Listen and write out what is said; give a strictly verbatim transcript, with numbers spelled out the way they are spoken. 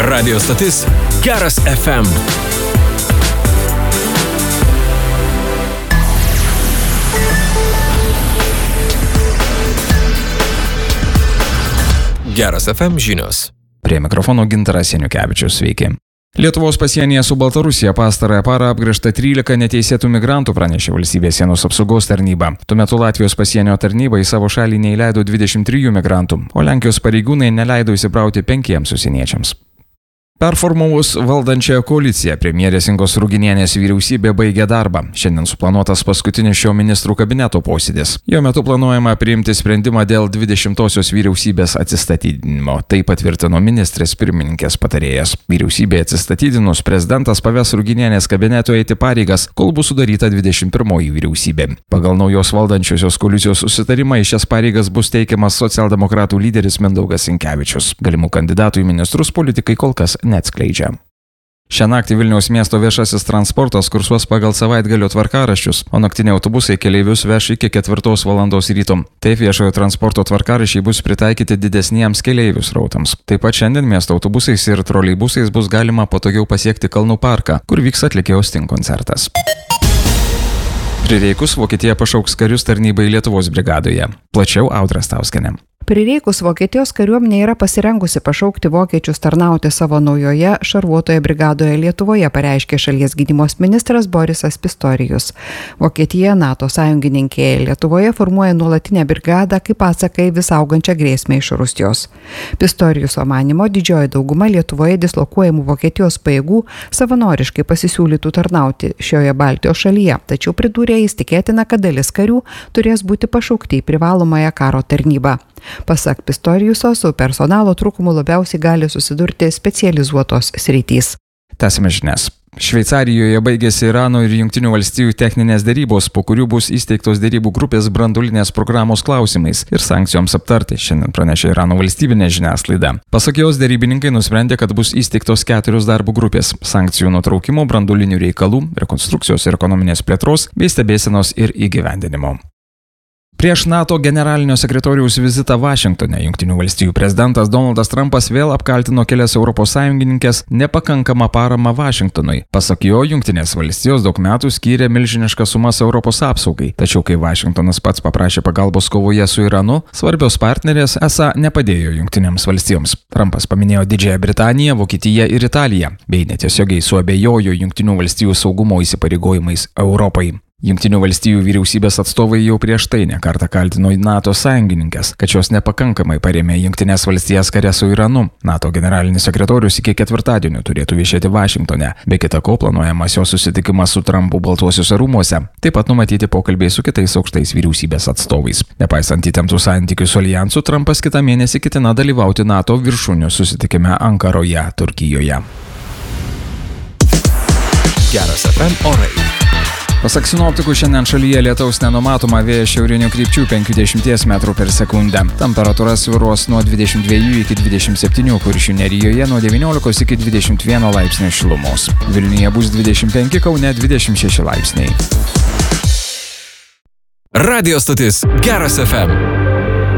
Radio stotis Geras F M. Geras F M žinios. Prie mikrofono Gintaras Janiukevičius, sveiki. Lietuvos pasienyje su Baltarusija pastarąją parą apgręžta trylika neteisėtų migrantų, pranešė valstybės sienos apsaugos tarnyba. Tuo metu Latvijos pasienio tarnyba į savo šalį neįleido dvidešimt trijų migrantų, o Lenkijos pareigūnai neleido įsibrauti penkiems užsieniečiams. Performavus valdančiąją koaliciją, premjerės Ingos Ruginienės vyriausybė baigė darbą. Šiandien suplanuotas paskutinis šio ministrų kabineto posėdis. Jo metu planuojama priimti sprendimą dėl dvidešimtosios vyriausybės atsistatydinimo. Tai patvirtino ministrės pirmininkės patarėjas. Vyriausybė atsistatydinus, prezidentas paves Ruginienės kabineto eiti pareigas, kol bus sudaryta dvidešimt pirmoji vyriausybė. Pagal naujos valdančiosios koalicijos susitarimą į šias pareigas bus teikiamas socialdemokratų lyderis Mindaugas Sinkevičius. Galimų kandidatų į ministrus politikai kol kas neatskleidžia. Šią naktį Vilniaus miesto viešasis transportas kursuos pagal savaitgalio tvarkaraščius, o naktiniai autobusai keleivius veš iki ketvirtos valandos ryto. Taip viešojo transporto tvarkaraščiai bus pritaikyti didesniems keleivių srautams. Taip pat šiandien miesto autobusais ir troleibusais bus galima patogiau pasiekti Kalnų parką, kur vyks atlikėjo Sting koncertas. Prireikus Vokietija pašauks karius tarnybai Lietuvos brigadoje. Plačiau Audra Stauskienė. Prireikus Vokietijos kariuomenė yra pasirengusi pašaukti vokiečius tarnauti savo naujoje šarvuotoje brigadoje Lietuvoje, pareiškė šalies gynybos ministras Borisas Pistorijus. Vokietija, NATO sąjungininkė Lietuvoje, formuoja nuolatinę brigadą kaip atsaką į vis augančią grėsmę iš Rusijos. Pistorijuso manymu, didžioji dauguma Lietuvoje dislokuojamų Vokietijos pajėgų savanoriškai pasisiūlytų tarnauti šioje Baltijos šalyje, tačiau pridūrė, jis tikėtina, kad dalis karių turės būti pašaukti į privalomąją karo tarnybą. Pasak Pistorijuso, su personalo trūkumu labiausiai gali susidurti specializuotos sritys. Tęsime žinias. Šveicarijoje baigėsi Irano ir Jungtinių valstijų techninės dėrybos, po kurių bus įsteigtos dėrybų grupės branduolinės programos klausimais ir sankcijoms aptarti, šiandien pranešė Irano valstybinė žiniasklaida. Pasak jos, dėrybininkai nusprendė, kad bus įsteigtos keturios darbo grupės – sankcijų nutraukimo, branduolinių reikalų, rekonstrukcijos ir ekonominės plėtros bei stebėsenos ir įgyvendinimo. Prieš NATO generalinio sekretoriaus vizitą Vašingtone Jungtinių valstijų prezidentas Donaldas Trumpas vėl apkaltino kelias Europos sąjungininkes nepakankamą paramą Vašingtonui. Pasak jo, Jungtinės valstijos daug metų skyrė milžiniškas sumas Europos apsaugai, tačiau kai Vašingtonas pats paprašė pagalbos kovoje su Iranu, svarbios partnerės esą nepadėjo Jungtinėms valstijoms. Trumpas paminėjo Didžiąją Britaniją, Vokietiją ir Italiją, bei netiesiogiai suabejojo Jungtinių valstijų saugumo įsipareigojimais Europai. Jungtinių valstijų vyriausybės atstovai jau prieš tai nekartą kaltino NATO sąjungininkes, kad šios nepakankamai parėmė Jungtinės valstijas kare su Iranu. NATO generalinis sekretorius iki ketvirtadienio turėtų viešėti Vašingtone, be kita ko planuojamas jo susitikimas su Trumpu Baltuosiuose rūmuose, taip pat numatyti pokalbiai su kitais aukštais vyriausybės atstovais. Nepaisant įtemptų santykių su alijansu, Trumpas kitą mėnesį ketina dalyvauti NATO viršūnių susitikime Ankaroje, Turkijoje. Geras F M orai. Pasak sinoptikų, šiandien šalyje lietaus nenumatoma, vėjas šiaurinių krypčių penkiasdešimt metrų per sekundę. Temperatūra svyruos nuo dvidešimt dviejų iki dvidešimt septynių, Kuršių nerijoje nuo devyniolikos iki dvidešimt vieno laipsnio šilumos. Vilniuje bus dvidešimt penki, Kaune dvidešimt šeši laipsniai. Radio stotis Geras F M.